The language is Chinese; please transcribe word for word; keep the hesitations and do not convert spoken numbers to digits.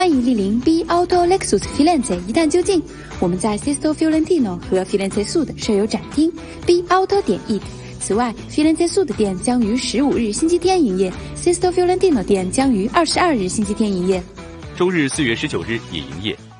欢迎莅临 B Auto Lexus Firenze 一探究竟。我们在 Sesto Fiorentino 和 Firenze Sud 设有展厅 B Auto 点 it。此外 ，Firenze Sud 店将于十五日星期天营业 ，Sesto Fiorentino 店将于二十二日星期天营业。 周日四月十九日也营业。